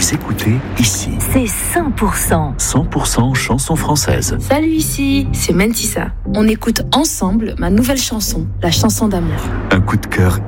Vous écoutez ici. C'est 100%. 100% chansons françaises. Salut, ici, c'est Mentissa. On écoute ensemble ma nouvelle chanson, la chanson d'amour. Un coup de cœur